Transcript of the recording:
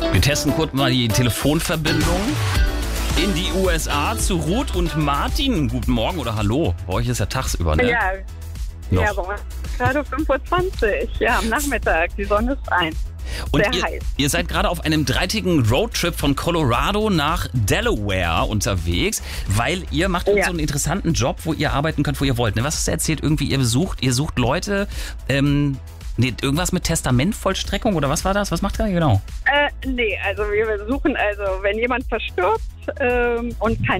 Wir testen kurz mal die Telefonverbindung in die USA zu Ruth und Martin. Guten Morgen oder hallo. Bei euch ist ja tagsüber, ne? Ja, Noch. ja, bei uns ist gerade 5:20 Uhr. Ja, am Nachmittag. Die Sonne ist ein. Und Sehr heiß. ihr seid gerade auf einem dreitägigen Roadtrip von Colorado nach Delaware unterwegs, weil ihr macht so einen interessanten Job, wo ihr arbeiten könnt, wo ihr wollt. Ne? Was hast du erzählt? Irgendwie ihr sucht Leute, irgendwas mit Testamentvollstreckung oder was war das? Was macht ihr genau? Nee, also wir suchen, wenn jemand verstirbt und kein